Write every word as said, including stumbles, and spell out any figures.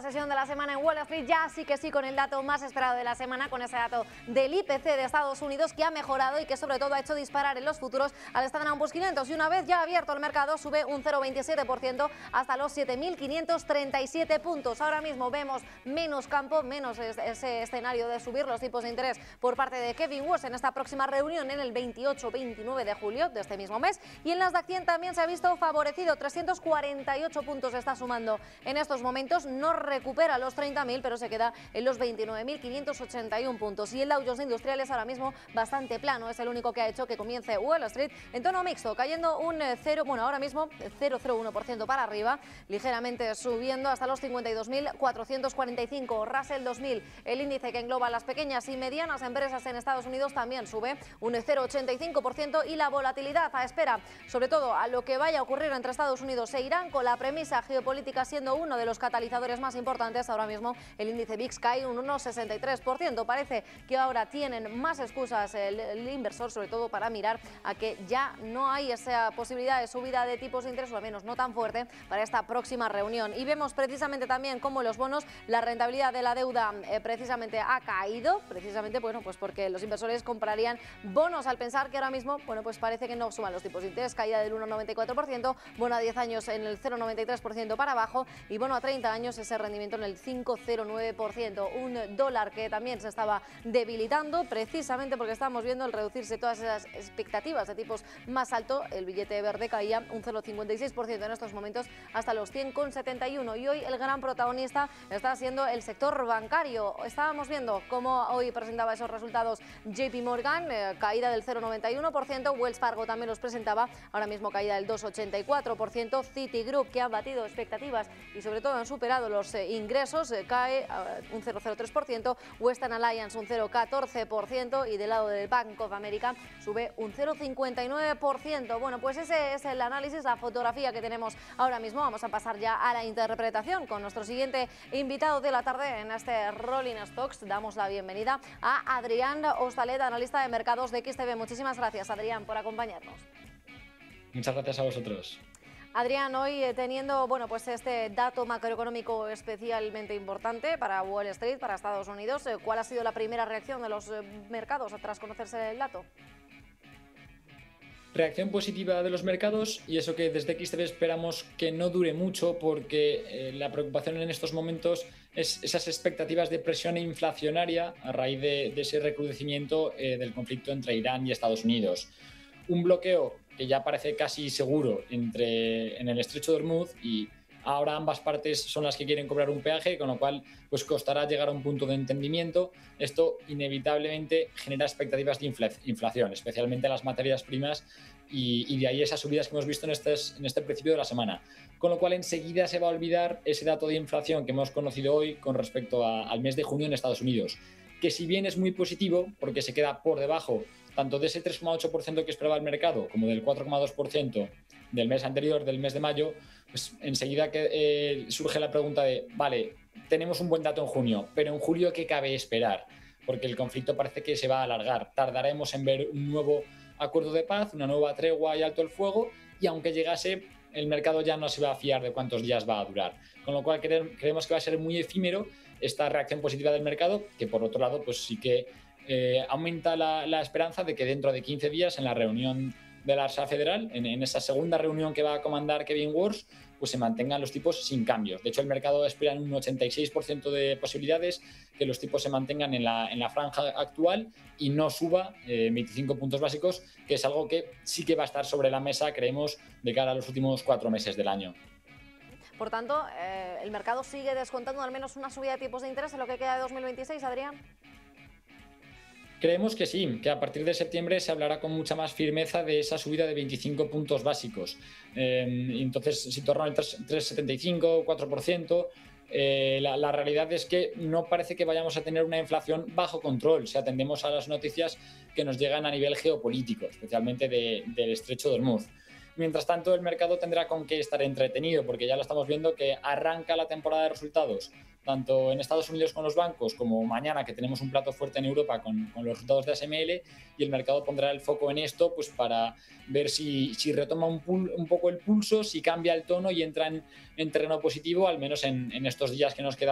sesión de la semana en Wall Street, ya sí que sí con el dato más esperado de la semana, con ese dato del I P C de Estados Unidos que ha mejorado y que sobre todo ha hecho disparar en los futuros al Standard and Poor's quinientos, y una vez ya abierto el mercado sube un cero coma veintisiete por ciento hasta los siete mil quinientos treinta y siete puntos. Ahora mismo vemos menos campo, menos ese escenario de subir los tipos de interés por parte de Kevin Warsh en esta próxima reunión en el veintiocho veintinueve de julio de este mismo mes, y el Nasdaq cien también se ha visto favorecido, trescientos cuarenta y ocho puntos está sumando en estos momentos, no recupera los treinta mil, pero se queda en los veintinueve mil quinientos ochenta y uno puntos. Y el Dow Jones Industriales ahora mismo bastante plano, es el único que ha hecho que comience Wall Street en tono mixto, cayendo un cero, bueno, ahora mismo cero coma uno por ciento para arriba, ligeramente subiendo hasta los cincuenta y dos mil cuatrocientos cuarenta y cinco. Russell dos mil, el índice que engloba las pequeñas y medianas empresas en Estados Unidos, también sube un cero coma ochenta y cinco por ciento, y la volatilidad a espera, sobre todo a lo que vaya a ocurrir entre Estados Unidos e Irán, con la premisa geopolítica siendo uno de los catalizadores más importantes. Ahora mismo el índice V I X cae un uno coma sesenta y tres por ciento. Parece que ahora tienen más excusas el, el inversor, sobre todo para mirar a que ya no hay esa posibilidad de subida de tipos de interés, o al menos no tan fuerte, para esta próxima reunión. Y vemos precisamente también cómo los bonos, la rentabilidad de la deuda eh, precisamente ha caído, precisamente bueno, pues porque los inversores comprarían bonos al pensar que ahora mismo bueno, pues parece que no suban los tipos de interés, caída del uno coma noventa y cuatro por ciento, bono a diez años en el cero coma noventa y tres por ciento para abajo, y bono a treinta años ese rendimiento en el cinco coma cero nueve por ciento. Un dólar que también se estaba debilitando precisamente porque estamos viendo el reducirse todas esas expectativas de tipos más alto. El billete verde caía un cero coma cincuenta y seis por ciento en estos momentos hasta los cien coma setenta y uno, y hoy el gran protagonista está siendo el sector bancario. Estábamos viendo cómo hoy presentaba esos resultados J P Morgan, eh, caída del cero coma noventa y uno por ciento, Wells Fargo también los presentaba, ahora mismo caída del dos coma ochenta y cuatro por ciento, Citigroup, que han batido expectativas y sobre todo han superado los eh, ingresos, eh, cae uh, un cero coma cero tres por ciento, Western Alliance un cero coma catorce por ciento, y del lado del Bank of America sube un cero coma cincuenta y nueve por ciento. Bueno, pues ese es el análisis, la fotografía que tenemos ahora mismo. Vamos a pasar ya a la interpretación con nuestro siguiente invitado de la tarde en este Rolling Stocks. Damos la bienvenida a Adrián Hostalet, analista de mercados de X T V. Muchísimas gracias, Adrián, por acompañarnos. Muchas gracias a vosotros. Adrián, hoy teniendo bueno, pues este dato macroeconómico especialmente importante para Wall Street, para Estados Unidos, ¿cuál ha sido la primera reacción de los mercados tras conocerse el dato? Reacción positiva de los mercados, y eso que desde X T V esperamos que no dure mucho, porque eh, la preocupación en estos momentos es esas expectativas de presión inflacionaria a raíz de, de ese recrudecimiento eh, del conflicto entre Irán y Estados Unidos. Un bloqueo que ya parece casi seguro entre, en el estrecho de Hormuz, y ahora ambas partes son las que quieren cobrar un peaje, con lo cual pues costará llegar a un punto de entendimiento. Esto inevitablemente genera expectativas de infla, inflación, especialmente las materias primas, y, y de ahí esas subidas que hemos visto en este, en este principio de la semana. Con lo cual enseguida se va a olvidar ese dato de inflación que hemos conocido hoy con respecto a, al mes de junio en Estados Unidos, que si bien es muy positivo porque se queda por debajo tanto de ese tres coma ocho por ciento que esperaba el mercado como del cuatro coma dos por ciento del mes anterior, del mes de mayo, pues enseguida que, eh, surge la pregunta de, vale, tenemos un buen dato en junio, pero en julio ¿qué cabe esperar? Porque el conflicto parece que se va a alargar. Tardaremos en ver un nuevo acuerdo de paz, una nueva tregua y alto el fuego, y aunque llegase, el mercado ya no se va a fiar de cuántos días va a durar. Con lo cual creemos que va a ser muy efímero esta reacción positiva del mercado, que por otro lado pues sí que eh, aumenta la, la esperanza de que dentro de quince días, en la reunión de la Reserva Federal, en, en esa segunda reunión que va a comandar Kevin Warsh, pues se mantengan los tipos sin cambios. De hecho, el mercado espera en un ochenta y seis por ciento de posibilidades que los tipos se mantengan en la, en la franja actual y no suba eh, veinticinco puntos básicos, que es algo que sí que va a estar sobre la mesa, creemos, de cara a los últimos cuatro meses del año. Por tanto, eh, ¿el mercado sigue descontando al menos una subida de tipos de interés en lo que queda de dos mil veintiséis, Adrián? Creemos que sí, que a partir de septiembre se hablará con mucha más firmeza de esa subida de veinticinco puntos básicos. Eh, entonces, si torna el tres coma setenta y cinco, cuatro por ciento, eh, la, la realidad es que no parece que vayamos a tener una inflación bajo control si atendemos a las noticias que nos llegan a nivel geopolítico, especialmente de, del estrecho de Hormuz. Mientras tanto, el mercado tendrá con qué estar entretenido, porque ya lo estamos viendo que arranca la temporada de resultados, tanto en Estados Unidos con los bancos, como mañana que tenemos un plato fuerte en Europa con, con los resultados de A S M L, y el mercado pondrá el foco en esto pues para ver si, si retoma un, pul, un poco el pulso, si cambia el tono y entra en, en terreno positivo, al menos en, en estos días que nos quedan